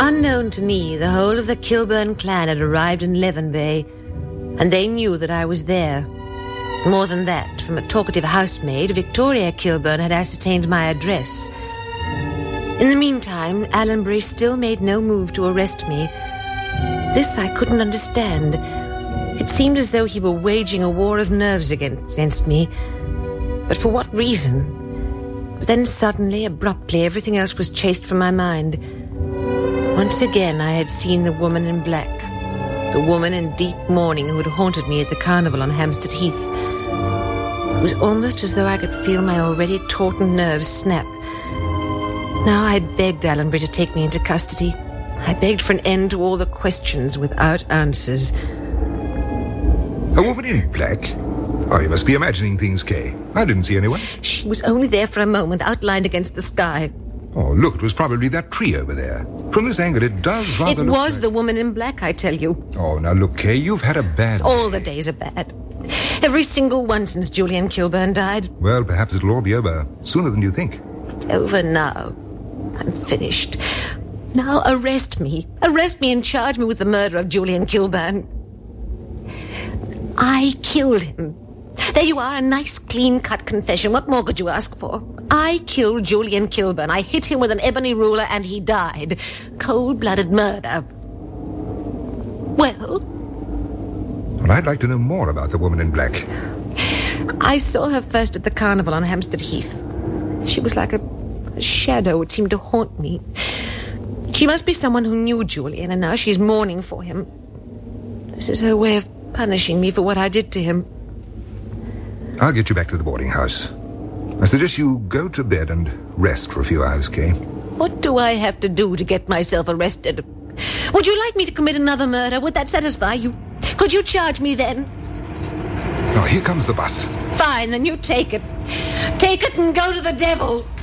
Unknown to me, the whole of the Kilburn clan had arrived in Leven Bay, and they knew that I was there. More than that, from a talkative housemaid, Victoria Kilburn had ascertained my address. In the meantime, Allenbury still made no move to arrest me. This I couldn't understand. It seemed as though he were waging a war of nerves against me. But for what reason? But then suddenly, abruptly, everything else was chased from my mind. Once again I had seen the woman in black. The woman in deep mourning who had haunted me at the carnival on Hampstead Heath. It was almost as though I could feel my already tautened nerves snap. Now I begged Allenbury to take me into custody. I begged for an end to all the questions without answers. A woman in black? Oh, you must be imagining things, Kay. I didn't see anyone. She was only there for a moment, outlined against the sky. Oh, look, it was probably that tree over there. From this angle, it does rather look... It was like... the woman in black, I tell you. Oh, now look, Kay, you've had a bad All day. the days are bad. Every single one since Julian Kilburn died. Well, perhaps it'll all be over sooner than you think. It's over now. I'm finished. Now arrest me. Arrest me and charge me with the murder of Julian Kilburn. I killed him. There you are, a nice, clean-cut confession. What more could you ask for? I killed Julian Kilburn. I hit him with an ebony ruler and he died. Cold-blooded murder. Well, I'd like to know more about the woman in black. I saw her first at the carnival on Hampstead Heath. She was like a shadow. It seemed to haunt me. She must be someone who knew Julian, and now she's mourning for him. This is her way of punishing me for what I did to him. I'll get you back to the boarding house. I suggest you go to bed and rest for a few hours, Kay. What do I have to do to get myself arrested? Would you like me to commit another murder? Would that satisfy you? Could you charge me then? Oh, here comes the bus. Fine, then you take it. Take it and go to the devil.